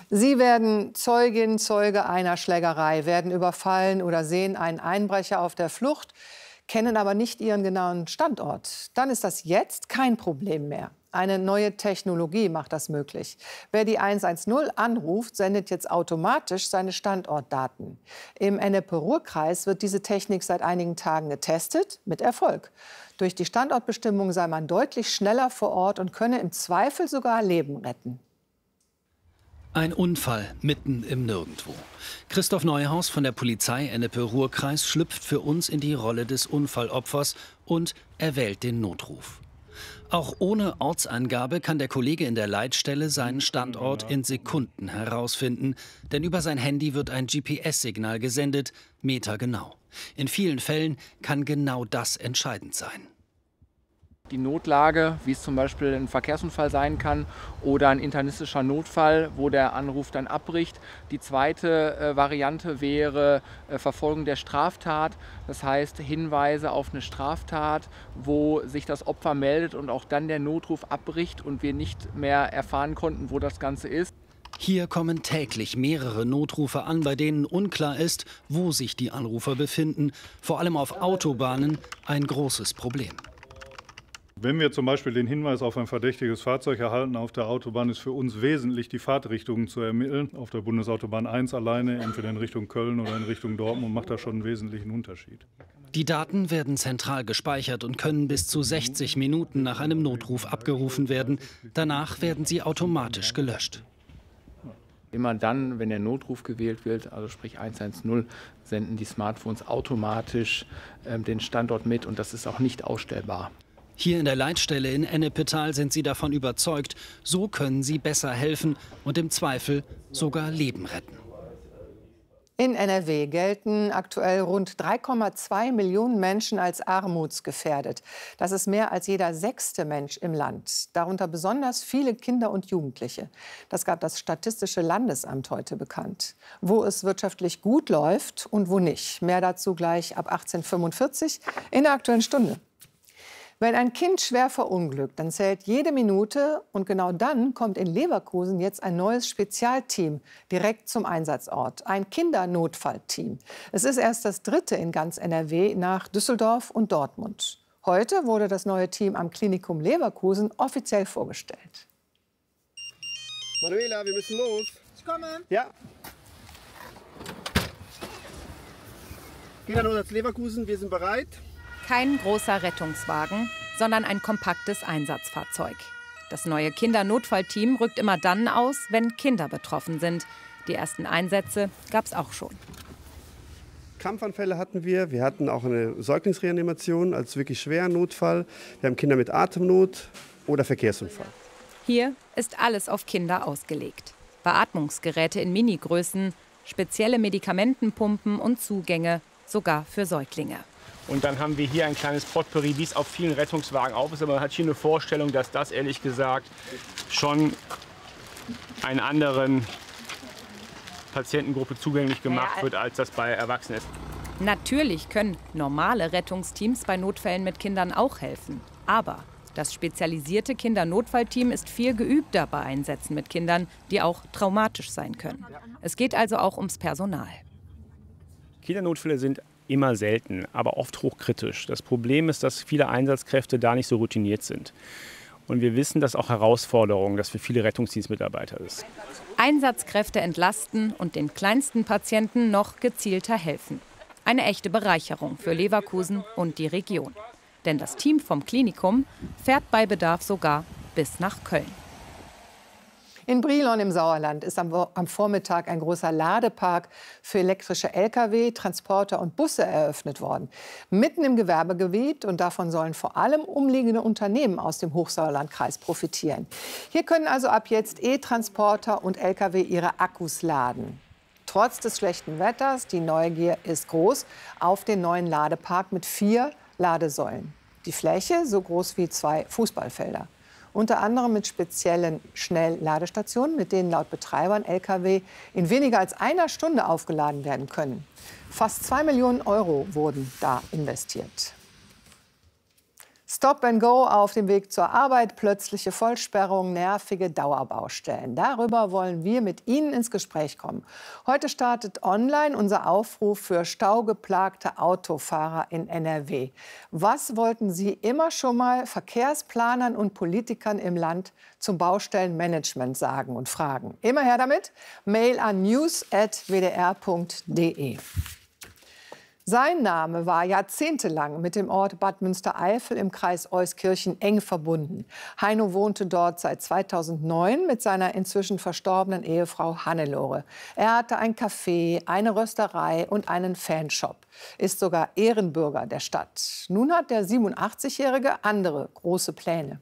Sie werden Zeugin, Zeuge einer Schlägerei, werden überfallen oder sehen einen Einbrecher auf der Flucht, kennen aber nicht ihren genauen Standort. Dann ist das jetzt kein Problem mehr. Eine neue Technologie macht das möglich. Wer die 110 anruft, sendet jetzt automatisch seine Standortdaten. Im Ennepe-Ruhr-Kreis wird diese Technik seit einigen Tagen getestet, mit Erfolg. Durch die Standortbestimmung sei man deutlich schneller vor Ort und könne im Zweifel sogar Leben retten. Ein Unfall mitten im Nirgendwo. Christoph Neuhaus von der Polizei Ennepe-Ruhr-Kreis schlüpft für uns in die Rolle des Unfallopfers und erwählt den Notruf. Auch ohne Ortsangabe kann der Kollege in der Leitstelle seinen Standort in Sekunden herausfinden, denn über sein Handy wird ein GPS-Signal gesendet, metergenau. In vielen Fällen kann genau das entscheidend sein. Die Notlage, wie es zum Beispiel ein Verkehrsunfall sein kann oder ein internistischer Notfall, wo der Anruf dann abbricht. Die zweite Variante wäre Verfolgung der Straftat, das heißt Hinweise auf eine Straftat, wo sich das Opfer meldet und auch dann der Notruf abbricht und wir nicht mehr erfahren konnten, wo das Ganze ist. Hier kommen täglich mehrere Notrufe an, bei denen unklar ist, wo sich die Anrufer befinden. Vor allem auf Autobahnen ein großes Problem. Wenn wir zum Beispiel den Hinweis auf ein verdächtiges Fahrzeug erhalten auf der Autobahn, ist für uns wesentlich, die Fahrtrichtungen zu ermitteln. Auf der Bundesautobahn 1 alleine, entweder in Richtung Köln oder in Richtung Dortmund, macht das schon einen wesentlichen Unterschied. Die Daten werden zentral gespeichert und können bis zu 60 Minuten nach einem Notruf abgerufen werden. Danach werden sie automatisch gelöscht. Immer dann, wenn der Notruf gewählt wird, also sprich 110, senden die Smartphones automatisch den Standort mit und das ist auch nicht ausstellbar. Hier in der Leitstelle in Ennepetal sind sie davon überzeugt, so können sie besser helfen und im Zweifel sogar Leben retten. In NRW gelten aktuell rund 3,2 Millionen Menschen als armutsgefährdet. Das ist mehr als jeder 6. Mensch im Land. Darunter besonders viele Kinder und Jugendliche. Das gab das Statistische Landesamt heute bekannt. Wo es wirtschaftlich gut läuft und wo nicht. Mehr dazu gleich ab 18:45 in der Aktuellen Stunde. Wenn ein Kind schwer verunglückt, dann zählt jede Minute. Und genau dann kommt in Leverkusen jetzt ein neues Spezialteam direkt zum Einsatzort. Ein Kindernotfallteam. Es ist erst das 3. in ganz NRW nach Düsseldorf und Dortmund. Heute wurde das neue Team am Klinikum Leverkusen offiziell vorgestellt. Manuela, wir müssen los. Ich komme. Ja. Kindernotfall Leverkusen, wir sind bereit. Kein großer Rettungswagen, sondern ein kompaktes Einsatzfahrzeug. Das neue Kindernotfallteam rückt immer dann aus, wenn Kinder betroffen sind. Die ersten Einsätze gab es auch schon. Kampfanfälle hatten wir. Wir hatten auch eine Säuglingsreanimation als wirklich schweren Notfall. Wir haben Kinder mit Atemnot oder Verkehrsunfall. Hier ist alles auf Kinder ausgelegt. Beatmungsgeräte in Minigrößen, spezielle Medikamentenpumpen und Zugänge, sogar für Säuglinge. Und dann haben wir hier ein kleines Potpourri, wie es auf vielen Rettungswagen auch ist. Aber man hat hier eine Vorstellung, dass das ehrlich gesagt schon einer anderen Patientengruppe zugänglich gemacht wird, als das bei Erwachsenen ist. Natürlich können normale Rettungsteams bei Notfällen mit Kindern auch helfen. Aber das spezialisierte Kindernotfallteam ist viel geübter bei Einsätzen mit Kindern, die auch traumatisch sein können. Es geht also auch ums Personal. Kindernotfälle sind immer selten, aber oft hochkritisch. Das Problem ist, dass viele Einsatzkräfte da nicht so routiniert sind. Und wir wissen, dass auch Herausforderung, das für viele Rettungsdienstmitarbeiter ist. Einsatzkräfte entlasten und den kleinsten Patienten noch gezielter helfen. Eine echte Bereicherung für Leverkusen und die Region. Denn das Team vom Klinikum fährt bei Bedarf sogar bis nach Köln. In Brilon im Sauerland ist am Vormittag ein großer Ladepark für elektrische Lkw, Transporter und Busse eröffnet worden. Mitten im Gewerbegebiet, und davon sollen vor allem umliegende Unternehmen aus dem Hochsauerlandkreis profitieren. Hier können also ab jetzt E-Transporter und Lkw ihre Akkus laden. Trotz des schlechten Wetters, die Neugier ist groß auf den neuen Ladepark mit 4 Ladesäulen. Die Fläche so groß wie 2 Fußballfelder. Unter anderem mit speziellen Schnellladestationen, mit denen laut Betreibern Lkw in weniger als einer Stunde aufgeladen werden können. Fast 2 Millionen € wurden da investiert. Stop and Go auf dem Weg zur Arbeit, plötzliche Vollsperrung, nervige Dauerbaustellen. Darüber wollen wir mit Ihnen ins Gespräch kommen. Heute startet online unser Aufruf für staugeplagte Autofahrer in NRW. Was wollten Sie immer schon mal Verkehrsplanern und Politikern im Land zum Baustellenmanagement sagen und fragen? Immer her damit. Mail an news@wdr.de. Sein Name war jahrzehntelang mit dem Ort Bad Münstereifel im Kreis Euskirchen eng verbunden. Heino wohnte dort seit 2009 mit seiner inzwischen verstorbenen Ehefrau Hannelore. Er hatte ein Café, eine Rösterei und einen Fanshop. Ist sogar Ehrenbürger der Stadt. Nun hat der 87-Jährige andere große Pläne.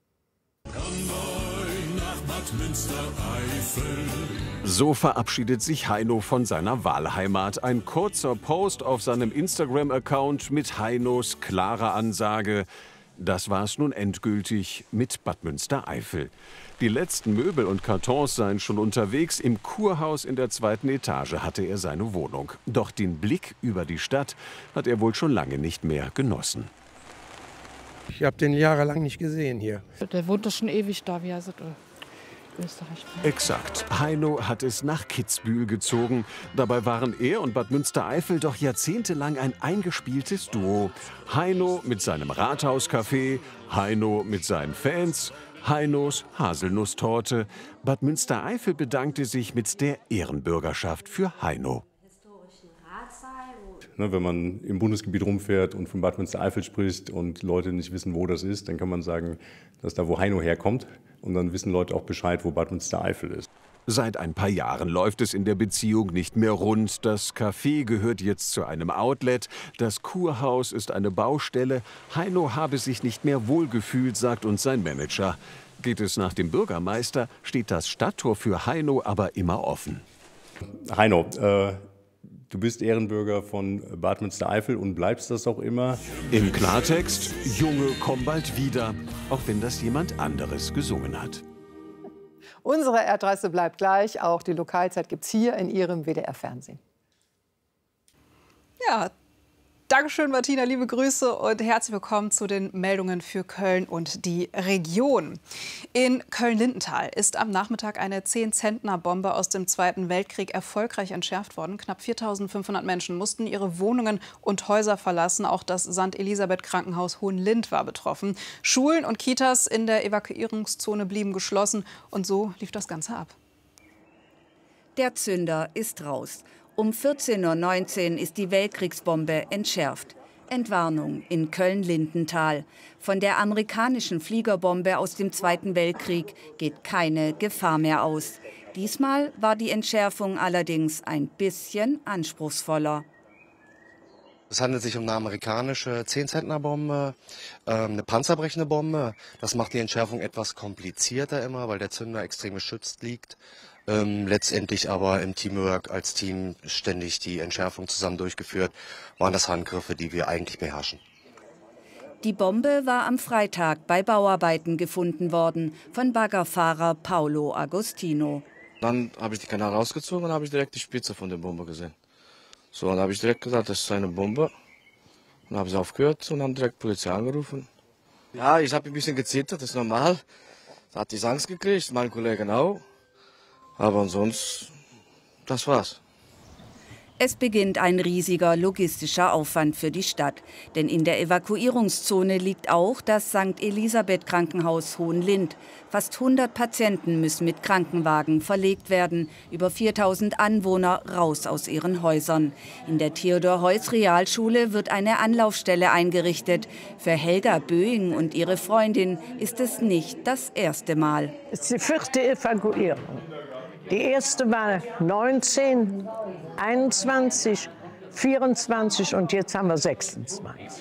So verabschiedet sich Heino von seiner Wahlheimat. Ein kurzer Post auf seinem Instagram-Account mit Heinos klarer Ansage: Das war's nun endgültig mit Bad Münstereifel. Die letzten Möbel und Kartons seien schon unterwegs. Im Kurhaus in der 2. Etage hatte er seine Wohnung. Doch den Blick über die Stadt hat er wohl schon lange nicht mehr genossen. Ich habe den jahrelang nicht gesehen hier. Der wohnt doch schon ewig da, wie heißt es? Österreich. Exakt. Heino hat es nach Kitzbühel gezogen. Dabei waren er und Bad Münstereifel doch jahrzehntelang ein eingespieltes Duo. Heino mit seinem Rathauscafé, Heino mit seinen Fans, Heinos Haselnusstorte. Bad Münstereifel bedankte sich mit der Ehrenbürgerschaft für Heino. Wenn man im Bundesgebiet rumfährt und von Bad Münstereifel spricht und Leute nicht wissen, wo das ist, dann kann man sagen, dass da, wo Heino herkommt. Und dann wissen Leute auch Bescheid, wo Bad Münstereifel ist. Seit ein paar Jahren läuft es in der Beziehung nicht mehr rund. Das Café gehört jetzt zu einem Outlet. Das Kurhaus ist eine Baustelle. Heino habe sich nicht mehr wohlgefühlt, sagt uns sein Manager. Geht es nach dem Bürgermeister, steht das Stadttor für Heino aber immer offen. Heino, du bist Ehrenbürger von Bad Münstereifel und bleibst das auch immer. Im Klartext: Junge, komm bald wieder, auch wenn das jemand anderes gesungen hat. Unsere Adresse bleibt gleich. Auch die Lokalzeit gibt es hier in Ihrem WDR-Fernsehen. Ja, Dankeschön, Martina. Liebe Grüße und herzlich willkommen zu den Meldungen für Köln und die Region. In Köln-Lindenthal ist am Nachmittag eine 10-Zentner-Bombe aus dem Zweiten Weltkrieg erfolgreich entschärft worden. Knapp 4.500 Menschen mussten ihre Wohnungen und Häuser verlassen. Auch das St. Elisabeth-Krankenhaus Hohenlind war betroffen. Schulen und Kitas in der Evakuierungszone blieben geschlossen. Und so lief das Ganze ab. Der Zünder ist raus. Um 14:19 Uhr ist die Weltkriegsbombe entschärft. Entwarnung in Köln-Lindenthal. Von der amerikanischen Fliegerbombe aus dem Zweiten Weltkrieg geht keine Gefahr mehr aus. Diesmal war die Entschärfung allerdings ein bisschen anspruchsvoller. Es handelt sich um eine amerikanische 10-Zentner-Bombe, eine panzerbrechende Bombe. Das macht die Entschärfung etwas komplizierter immer, weil der Zünder extrem geschützt liegt. Letztendlich aber im Teamwork als Team ständig die Entschärfung zusammen durchgeführt, waren das Handgriffe, die wir eigentlich beherrschen. Die Bombe war am Freitag bei Bauarbeiten gefunden worden von Baggerfahrer Paolo Agostino. Dann habe ich die Kanal rausgezogen und habe ich direkt die Spitze von der Bombe gesehen. So, dann habe ich direkt gesagt, das ist eine Bombe. Dann habe ich aufgehört und dann direkt Polizei angerufen. Ja, ich habe ein bisschen gezittert, das ist normal. Da hat die Angst gekriegt, mein Kollege auch. Aber ansonsten, das war's. Es beginnt ein riesiger logistischer Aufwand für die Stadt. Denn in der Evakuierungszone liegt auch das St. Elisabeth-Krankenhaus Hohenlind. Fast 100 Patienten müssen mit Krankenwagen verlegt werden. Über 4.000 Anwohner raus aus ihren Häusern. In der Theodor-Heuss-Realschule wird eine Anlaufstelle eingerichtet. Für Helga Böing und ihre Freundin ist es nicht das erste Mal. Es ist die 4. Evakuierung. Die erste war 19, 21, 24 und jetzt haben wir 26.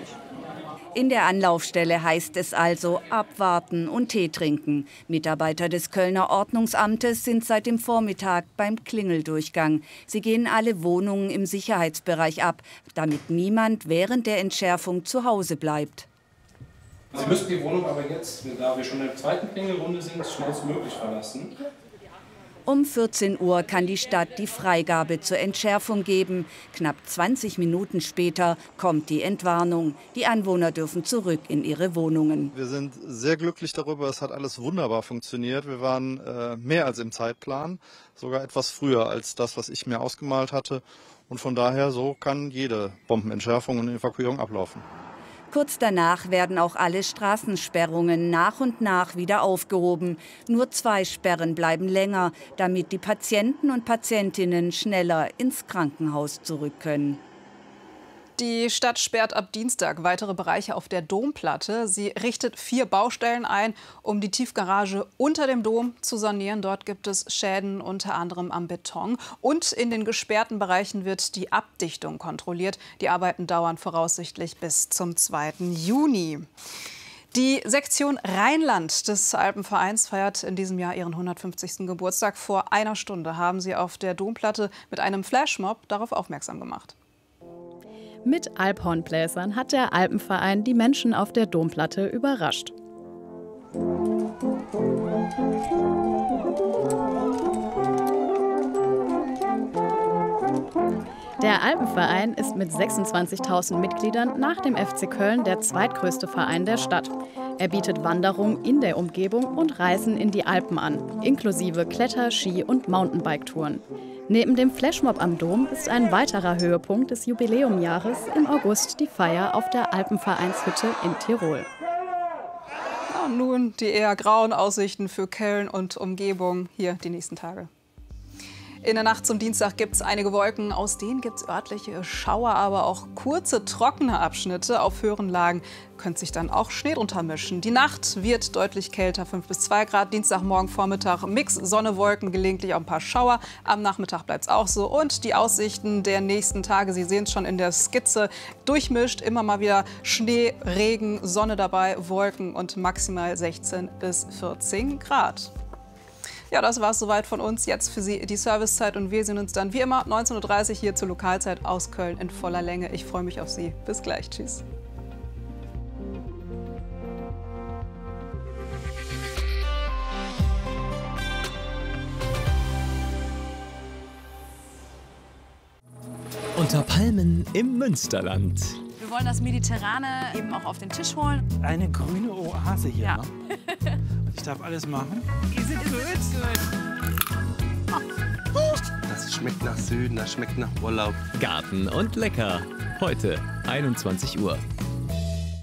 In der Anlaufstelle heißt es also abwarten und Tee trinken. Mitarbeiter des Kölner Ordnungsamtes sind seit dem Vormittag beim Klingeldurchgang. Sie gehen alle Wohnungen im Sicherheitsbereich ab, damit niemand während der Entschärfung zu Hause bleibt. Sie müssen die Wohnung aber jetzt, da wir schon in der zweiten Klingelrunde sind, schnellstmöglich verlassen. Um 14 Uhr kann die Stadt die Freigabe zur Entschärfung geben. Knapp 20 Minuten später kommt die Entwarnung. Die Anwohner dürfen zurück in ihre Wohnungen. Wir sind sehr glücklich darüber, es hat alles wunderbar funktioniert. Wir waren mehr als im Zeitplan, sogar etwas früher als das, was ich mir ausgemalt hatte. Und von daher, so kann jede Bombenentschärfung und Evakuierung ablaufen. Kurz danach werden auch alle Straßensperrungen nach und nach wieder aufgehoben. Nur 2 Sperren bleiben länger, damit die Patienten und Patientinnen schneller ins Krankenhaus zurück können. Die Stadt sperrt ab Dienstag weitere Bereiche auf der Domplatte. Sie richtet 4 Baustellen ein, um die Tiefgarage unter dem Dom zu sanieren. Dort gibt es Schäden unter anderem am Beton. Und in den gesperrten Bereichen wird die Abdichtung kontrolliert. Die Arbeiten dauern voraussichtlich bis zum 2. Juni. Die Sektion Rheinland des Alpenvereins feiert in diesem Jahr ihren 150. Geburtstag. Vor einer Stunde haben sie auf der Domplatte mit einem Flashmob darauf aufmerksam gemacht. Mit Alphornbläsern hat der Alpenverein die Menschen auf der Domplatte überrascht. Der Alpenverein ist mit 26.000 Mitgliedern nach dem FC Köln der zweitgrößte Verein der Stadt. Er bietet Wanderung in der Umgebung und Reisen in die Alpen an, inklusive Kletter-, Ski- und Mountainbike-Touren. Neben dem Flashmob am Dom ist ein weiterer Höhepunkt des Jubiläumjahres im August die Feier auf der Alpenvereinshütte in Tirol. Ja, nun die eher grauen Aussichten für Köln und Umgebung hier die nächsten Tage. In der Nacht zum Dienstag gibt es einige Wolken, aus denen gibt es örtliche Schauer, aber auch kurze, trockene Abschnitte. Auf höheren Lagen könnte sich dann auch Schnee drunter mischen. Die Nacht wird deutlich kälter, 5 bis 2 Grad. Dienstagmorgen Vormittag Mix, Sonne, Wolken, gelegentlich auch ein paar Schauer. Am Nachmittag bleibt es auch so. Und die Aussichten der nächsten Tage, Sie sehen es schon in der Skizze, durchmischt. Immer mal wieder Schnee, Regen, Sonne dabei, Wolken und maximal 16 bis 14 Grad. Ja, das war es soweit von uns. Jetzt für Sie die Servicezeit und wir sehen uns dann wie immer 19:30 Uhr hier zur Lokalzeit aus Köln in voller Länge. Ich freue mich auf Sie. Bis gleich. Tschüss. Unter Palmen im Münsterland. Wir wollen das Mediterrane eben auch auf den Tisch holen. Eine grüne Oase hier, ja. Ne? Ich darf alles machen. Die sind gut. Das schmeckt nach Süden, das schmeckt nach Urlaub. Garten und lecker. Heute 21 Uhr.